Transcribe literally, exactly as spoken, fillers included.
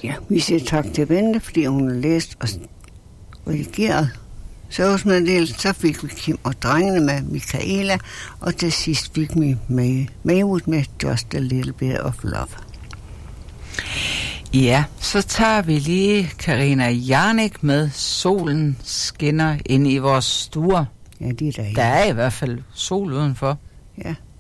Ja, vi siger tak til Bente, fordi hun har læst og redigeret servicemeddelelsen. Så fik vi Kim og drengene med Michaela, og til sidst fik vi May, Maywood med Just a Little Bit of Love. Ja, så tager vi lige Karina Jarnik med Solen skinner ind i vores stuer. Ja, det er der. Der er i hvert fald sol udenfor. Ja.